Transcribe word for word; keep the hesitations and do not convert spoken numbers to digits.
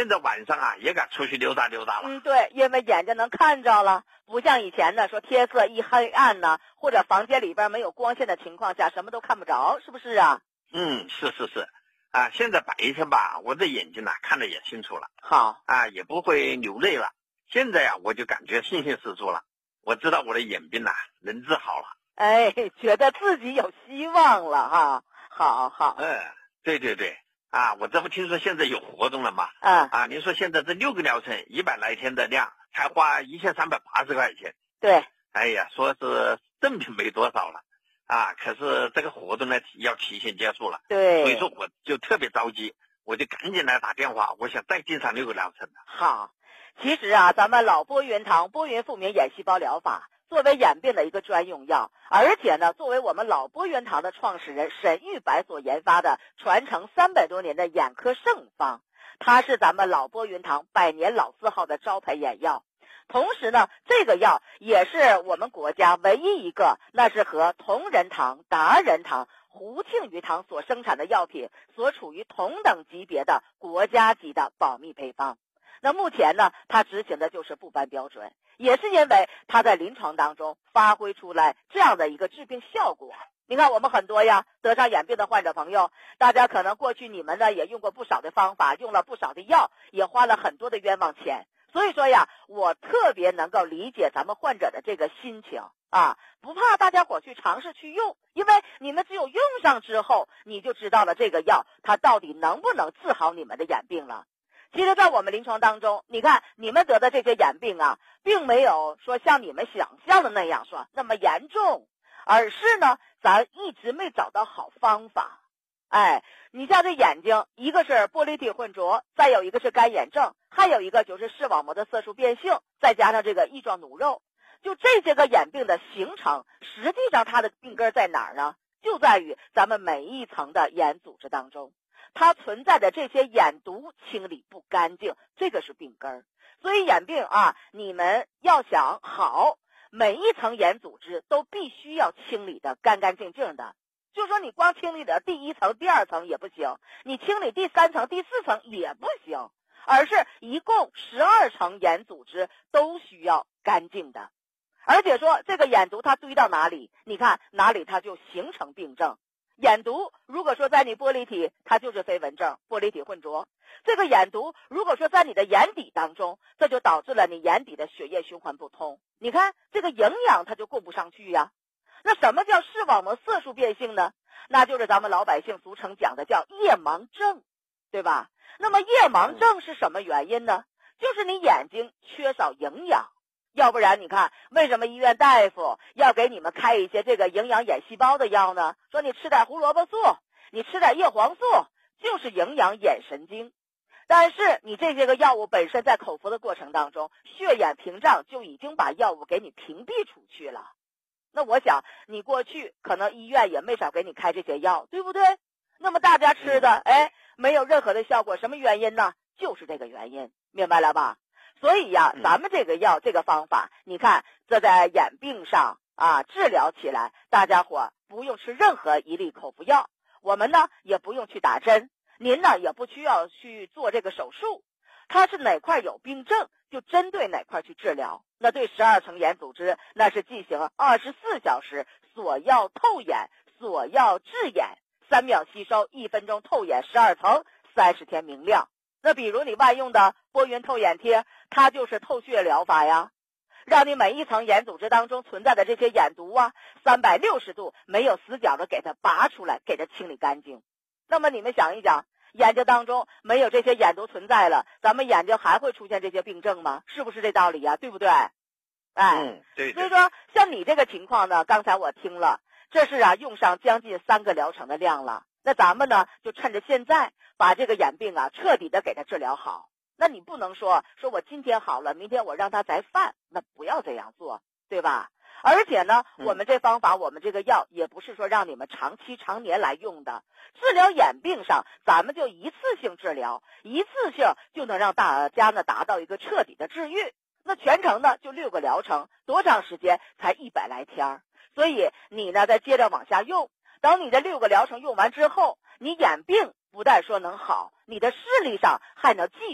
现在晚上啊也敢出去溜达溜达了。 嗯，对，因为眼睛能看着了，不像以前呢，说天色一黑暗呢，或者房间里边没有光线的情况下，什么都看不着，是不是啊？ 嗯，是是是，啊，现在白天吧，我的眼睛呐、啊、看得也清楚了， 好啊，也不会流泪了。现在呀、啊，我就感觉信心十足了，我知道我的眼病呐、啊、能治好了。 哎，觉得自己有希望了哈。好好， 嗯，对对对，啊，我这不听说现在有活动了吗？ 嗯， 啊，您说现在这六个疗程，一百来天的量，才花一千三百八十块钱。 对， 哎呀，说是赠品没多少了，啊，可是这个活动呢要提前结束了， 对， 所以说我就特别着急，我就赶紧来打电话，我想再进上六个疗程的。 好，其实啊，咱们老波云堂波云复明眼细胞疗法作为眼病的一个专用药，而且呢，作为我们老波云堂的创始人沈玉白所研发的传承三百多年的眼科圣方，它是咱们老波云堂百年老字号的招牌眼药。同时呢，这个药也是我们国家唯一一个那是和同仁堂、达仁堂、胡庆余堂所生产的药品所处于同等级别的国家级的保密配方。那目前呢，它执行的就是部班标准，也是因为它在临床当中发挥出来这样的一个治病效果。你看我们很多呀得上眼病的患者朋友，大家可能过去你们呢也用过不少的方法，用了不少的药，也花了很多的冤枉钱。所以说呀，我特别能够理解咱们患者的这个心情啊，不怕大家伙去尝试去用，因为你们只有用上之后，你就知道了这个药它到底能不能治好你们的眼病了。其实在我们临床当中，你看你们得的这些眼病啊，并没有说像你们想象的那样说那么严重，而是呢咱一直没找到好方法。哎，你像这眼睛，一个是玻璃体混浊，再有一个是干眼症，还有一个就是视网膜的色素变性，再加上这个翼状弩肉，就这些个眼病的形成，实际上它的病根在哪儿呢？就在于咱们每一层的眼组织当中，它存在的这些眼毒清理不干净，这个是病根。所以眼病啊，你们要想好，每一层眼组织都必须要清理的干干净净的。就说你光清理的第一层、第二层也不行，你清理第三层、第四层也不行，而是一共十二层眼组织都需要干净的。而且说这个眼毒它堆到哪里，你看哪里它就形成病症。眼毒如果说在你玻璃体，它就是飞蚊症，玻璃体混浊。这个眼毒如果说在你的眼底当中，这就导致了你眼底的血液循环不通，你看这个营养它就供不上去呀。那什么叫视网膜色素变性呢？那就是咱们老百姓俗称讲的叫夜盲症，对吧？那么夜盲症是什么原因呢？就是你眼睛缺少营养。要不然你看为什么医院大夫要给你们开一些这个营养眼细胞的药呢？说你吃点胡萝卜素，你吃点叶黄素，就是营养眼神经。但是你这些个药物本身在口服的过程当中，血眼屏障就已经把药物给你屏蔽出去了。那我想你过去可能医院也没少给你开这些药，对不对？那么大家吃的哎没有任何的效果，什么原因呢？就是这个原因，明白了吧？所以呀，咱们这个药这个方法，你看这在眼病上啊治疗起来，大家伙不用吃任何一粒口服药，我们呢也不用去打针，您呢也不需要去做这个手术，它是哪块有病症就针对哪块去治疗。那对十二层眼组织那是进行二十四小时锁药透眼，锁药治眼，三秒吸收，一分钟透眼十二层，三十天明亮。那比如你万用的波云透眼贴，它就是透血疗法呀，让你每一层眼组织当中存在的这些眼毒啊，三百六十度没有死角的给它拔出来，给它清理干净。那么你们想一想，眼睛当中没有这些眼毒存在了，咱们眼睛还会出现这些病症吗？是不是这道理啊？对不对？哎， 嗯，对对。 所以说像你这个情况呢，刚才我听了，这是啊用上将近三个疗程的量了。那咱们呢就趁着现在把这个眼病啊彻底的给它治疗好。那你不能说说我今天好了，明天我让它再犯，那不要这样做，对吧？而且呢，我们这方法，我们这个药也不是说让你们长期常年来用的。治疗眼病上，咱们就一次性治疗，一次性就能让大家呢达到一个彻底的治愈。那全程呢就六个疗程，多长时间？才一百来天。所以你呢再接着往下用，等你这六个疗程用完之后，你眼病不但说能好，你的视力上还能继续